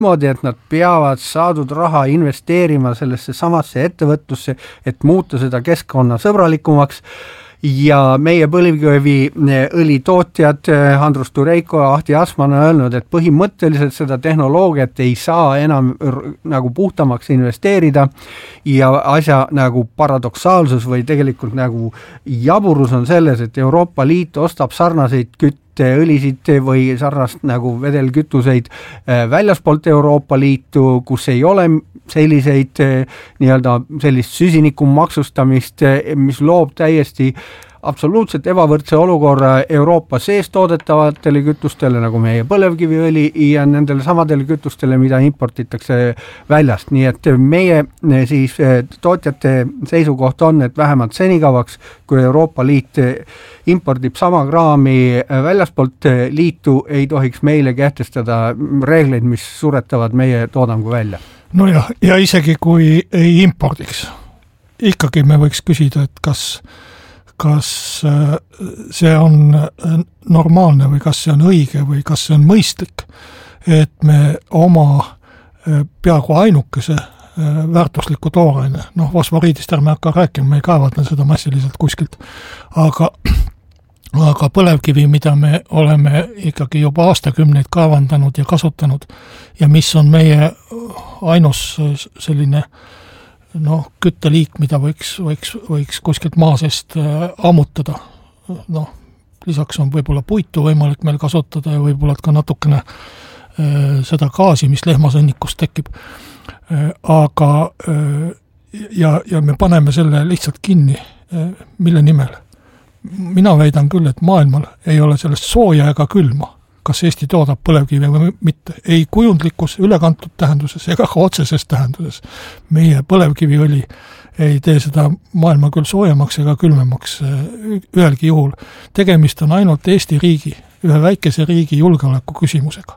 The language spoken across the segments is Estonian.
moodi, et nad peavad saadud raha investeerima sellesse samasse ettevõtlusse, et muuta seda keskkonnasõbralikumaks. Ja meie põlevkivi õlitootjad Andrus Tureiko ja Ahti Asman on öelnud, et põhimõtteliselt seda tehnoloogiat ei saa enam nagu puhtamaks investeerida ja asja nagu paradoksaalsus või tegelikult nagu jaburus on selles, et Euroopa Liit ostab sarnaseid õlisid või sarnast nagu vedelkütuseid väljaspoolt Euroopa Liitu, kus ei ole selliseid nii-öelda sellist süsiniku maksustamist, mis loob täiesti absoluutselt ebavõrdse olukorra Euroopa sees toodetavatele kütustele, nagu meie põlevkiviõli ja nendele samadele kütustele, mida importitakse väljast. Nii et meie siis tootjate seisukoht on, et vähemalt senikavaks, kui Euroopa Liit impordib sama kraami väljaspoolt liitu, ei tohiks meile kehtestada reegleid, mis suretavad meie toodangu välja. No ja isegi kui ei impordiks, ikkagi me võiks küsida, et kas see on normaalne või kas see on õige või kas see on mõistlik, et me oma peaaegu ainukese väärtusliku tooraine, fosforiidist ärme hakka rääkima, me ei kaevata seda massiliselt kuskilt, aga põlevkivi, mida me oleme ikkagi juba aastakümneid kaevandanud ja kasutanud ja mis on meie ainus selline kütteliik, mida võiks kuskilt maa seest ammutada. Lisaks on võib-olla puitu võimalik meil kasutada ja võib-olla ka natukene seda gaasi, mis lehmasõnnikust tekib. Aga ja me paneme selle lihtsalt kinni, mille nimel. Mina väidan küll, et maailmal ei ole sellest sooja ega külma, kas Eesti toodab põlevkivi või mitte. Ei kujundlikus, ülekantud tähenduses ega ka otseses tähenduses. Meie põlevkiviõli ei tee seda maailma küll soojemaks ega külmemaks ühelgi juhul. Tegemist on ainult Eesti riigi, ühe väikese riigi julgeoleku küsimusega.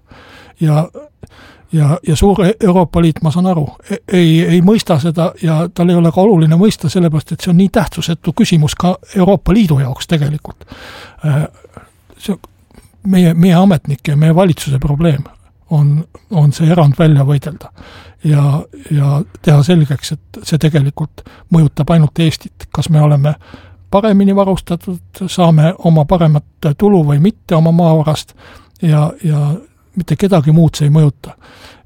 Ja suur Euroopa Liit, ma saan aru, ei mõista seda ja tal ei ole ka oluline mõista, sellepärast, et see on nii tähtsusetu küsimus ka Euroopa Liidu jaoks tegelikult. Meie ametnike ja meie valitsuse probleem on see erand välja võidelda ja teha selgeks, et see tegelikult mõjutab ainult Eestit. Kas me oleme paremini varustatud, saame oma paremat tulu või mitte oma maavarast ja mitte kedagi muud see ei mõjuta.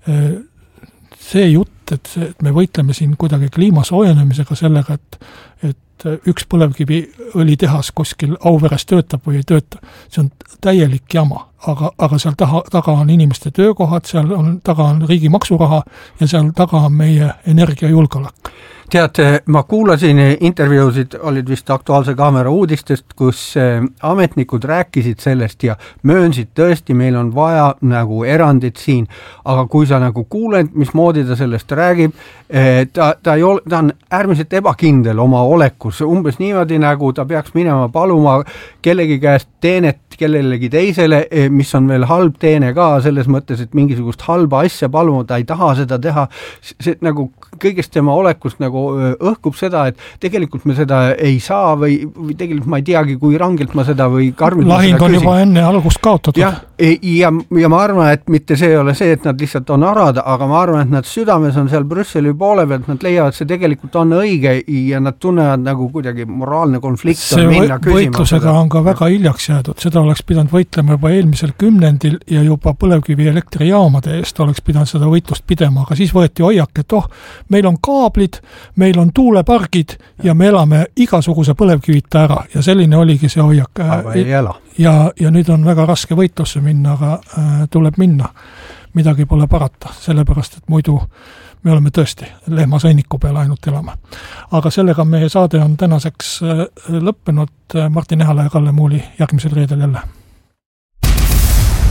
See jutt, et me võitleme siin kuidagi kliima soojenemisega sellega, et üks põlevkiviõlitehas kuskil Auveres töötab või ei tööta, see on täielik jama, aga seal taga on inimeste töökohad, seal taga on riigi maksuraha ja seal taga on meie energiajulgeolek. Tead, ma kuulasin intervjuusid, olid vist Aktuaalse Kaamera uudistest, kus ametnikud rääkisid sellest ja möönsid tõesti, meil on vaja nagu erandit siin, aga kui sa nagu kuuled, mismoodi ta sellest räägib, ta on äärmiselt ebakindel oma olekus, umbes niimoodi nagu ta peaks minema paluma kellegi käest teenet kellelegi teisele, mis on veel halb teene ka selles mõttes, et mingisugust halba asja paluma, ta ei taha seda teha, see nagu kõigest tema olekust nagu õhkub seda, et tegelikult me seda ei saa või tegelikult ma ei teagi, kui rangelt ma seda või karmilt lahing on juba enne algust kaotatud. Ja ma arvan, et mitte see ei ole see, et nad lihtsalt on arad, aga ma arvan, et nad südames on seal Brüsseli poole pealt, nad leiavad, see tegelikult on õige ja nad tunnevad nagu kuidagi moraalne konflikt. See võitlusega on ka väga hiljaks jäädud, seda oleks pidanud võitlema juba eelmisel kümnendil ja juba põlevkivi elektrijaamade eest oleks pidanud seda võitlust pidema, aga siis võeti hoiak, et meil on kaablid, meil on tuulepargid ja me elame igasuguse põlevkivita ära ja selline oligi see hoiak. Aga ei ela. Ja nüüd on väga raske võitlusse minna, aga tuleb minna. Midagi pole parata, sellepärast, et muidu me oleme tõesti lehmasõnniku peal ainult elama. Aga sellega meie saade on tänaseks lõppenud. Martin Ehala ja Kalle Muuli järgmisel reedel jälle.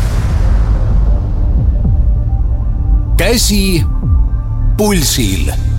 Käsi pulsil.